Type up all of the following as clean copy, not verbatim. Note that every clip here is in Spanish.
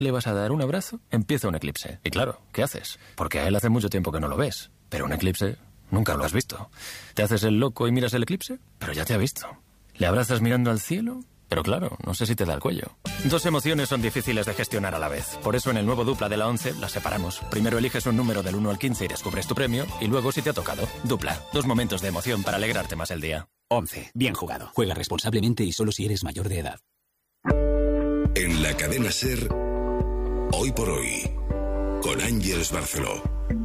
le vas a dar un abrazo, empieza un eclipse. Y claro, ¿qué haces? Porque a él hace mucho tiempo que no lo ves. Pero un eclipse nunca lo has visto. ¿Te haces el loco y miras el eclipse? Pero ya te ha visto. ¿Le abrazas mirando al cielo? Pero claro, no sé si te da el cuello. Dos emociones son difíciles de gestionar a la vez. Por eso en el nuevo Dupla de la 11 las separamos. Primero eliges un número del 1 al 15 y descubres tu premio. Y luego si te ha tocado. Dupla. Dos momentos de emoción para alegrarte más el día. 11. Bien jugado. Juega responsablemente y solo si eres mayor de edad. En la cadena SER, Hoy por Hoy, con Ángeles Barceló.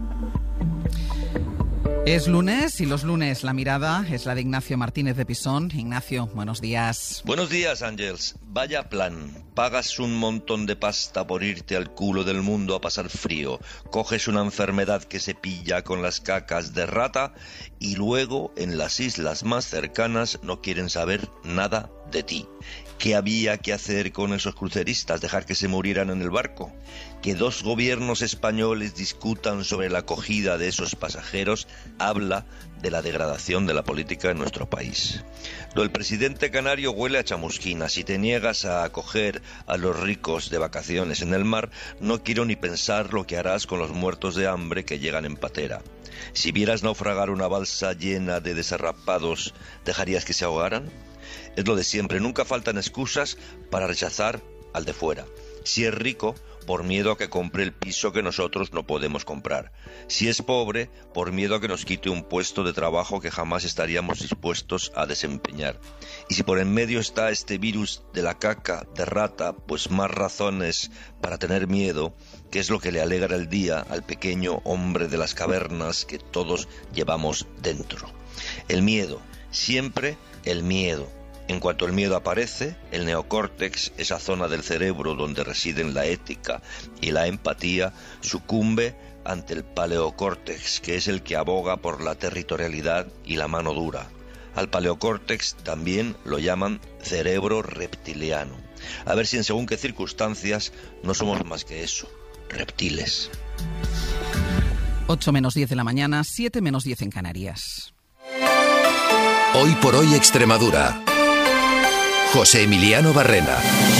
Es lunes y los lunes la mirada es la de Ignacio Martínez de Pisón. Ignacio, buenos días. Buenos días, Ángels. Vaya plan. Pagas un montón de pasta por irte al culo del mundo a pasar frío. Coges una enfermedad que se pilla con las cacas de rata y luego en las islas más cercanas no quieren saber nada de ti. ¿Qué había que hacer con esos cruceristas? ¿Dejar que se murieran en el barco? Que dos gobiernos españoles discutan sobre la acogida de esos pasajeros habla de la degradación de la política en nuestro país. Lo del presidente canario huele a chamusquina. Si te niegas a acoger a los ricos de vacaciones en el mar, no quiero ni pensar lo que harás con los muertos de hambre que llegan en patera. Si vieras naufragar una balsa llena de desarrapados, ¿dejarías que se ahogaran? Es lo de siempre, nunca faltan excusas para rechazar al de fuera. Si es rico, por miedo a que compre el piso que nosotros no podemos comprar. Si es pobre, por miedo a que nos quite un puesto de trabajo que jamás estaríamos dispuestos a desempeñar. Y si por en medio está este virus de la caca de rata, pues más razones para tener miedo, que es lo que le alegra el día al pequeño hombre de las cavernas que todos llevamos dentro. El miedo, siempre el miedo. En cuanto el miedo aparece, el neocórtex, esa zona del cerebro donde residen la ética y la empatía, sucumbe ante el paleocórtex, que es el que aboga por la territorialidad y la mano dura. Al paleocórtex también lo llaman cerebro reptiliano. A ver si en según qué circunstancias no somos más que eso, reptiles. 8 menos 10 de la mañana, 7 menos 10 en Canarias. Hoy por Hoy Extremadura. José Emiliano Barrena.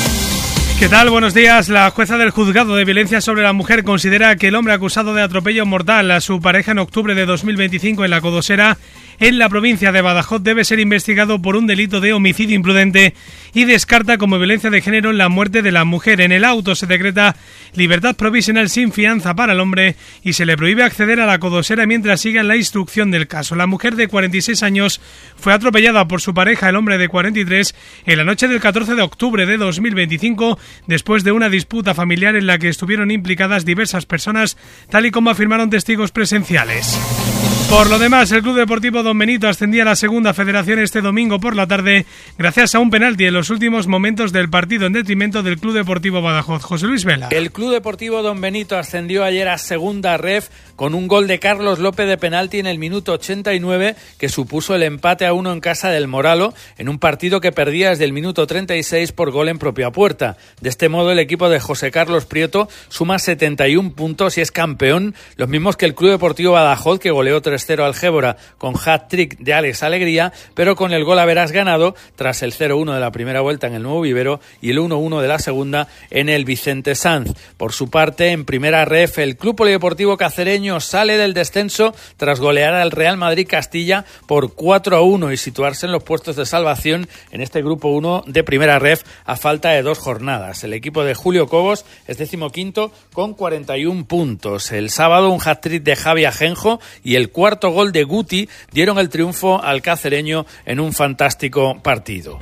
¿Qué tal? Buenos días. La jueza del Juzgado de Violencia sobre la Mujer considera que el hombre acusado de atropello mortal a su pareja en octubre de 2025 en La Codosera, en la provincia de Badajoz, debe ser investigado por un delito de homicidio imprudente y descarta como violencia de género la muerte de la mujer. En el auto se decreta libertad provisional sin fianza para el hombre y se le prohíbe acceder a La Codosera mientras siga la instrucción del caso. La mujer de 46 años fue atropellada por su pareja, el hombre de 43, en la noche del 14 de octubre de 2025, después de una disputa familiar en la que estuvieron implicadas diversas personas, tal y como afirmaron testigos presenciales. Por lo demás, el Club Deportivo Don Benito ascendía a la Segunda Federación este domingo por la tarde gracias a un penalti en los últimos momentos del partido en detrimento del Club Deportivo Badajoz. José Luis Vela. El Club Deportivo Don Benito ascendió ayer a Segunda Ref con un gol de Carlos López de penalti en el minuto 89 que supuso el empate a 1 en casa del Moralo en un partido que perdía desde el minuto 36 por gol en propia puerta. De este modo el equipo de José Carlos Prieto suma 71 puntos y es campeón, los mismos que el Club Deportivo Badajoz, que goleó 3-0 al Gébora con hat-trick de Alex Alegría, pero con el gol a veras ganado tras el 0-1 de la primera vuelta en el Nuevo Vivero y el 1-1 de la segunda en el Vicente Sanz. Por su parte, en Primera Ref, el Club Polideportivo Cacereño sale del descenso tras golear al Real Madrid Castilla por 4-1 y situarse en los puestos de salvación en este Grupo 1 de Primera Ref a falta de 2 jornadas. El equipo de Julio Cobos es 15º con 41 puntos. El sábado un hat-trick de Javi Ajenjo y el cuarto gol de Guti dieron el triunfo al cacereño en un fantástico partido.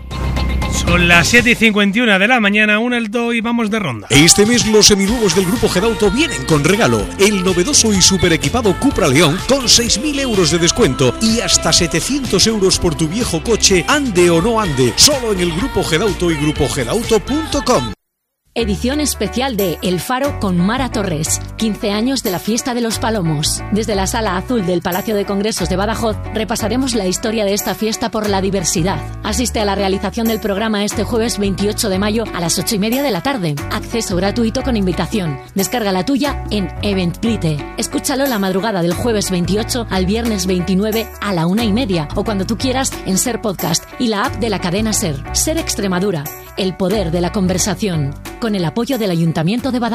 Son las 7:51 de la mañana, un alto y vamos de ronda. Este mes los seminuevos del Grupo Gedauto vienen con regalo. El novedoso y super equipado Cupra León con 6.000 euros de descuento y hasta 700 euros por tu viejo coche, ande o no ande. Solo en el Grupo Gedauto y grupogedauto.com. Edición especial de El Faro con Mara Torres. 15 años de la Fiesta de los Palomos. Desde la Sala Azul del Palacio de Congresos de Badajoz repasaremos la historia de esta fiesta por la diversidad. Asiste a la realización del programa este jueves 28 de mayo a las 8:30 de la tarde. Acceso gratuito con invitación. Descarga la tuya en Eventbrite. Escúchalo la madrugada del jueves 28 al viernes 29 a la 1:30 o cuando tú quieras en Ser Podcast y la app de la cadena Ser. Ser Extremadura. El poder de la conversación. con el apoyo del Ayuntamiento de Badajoz.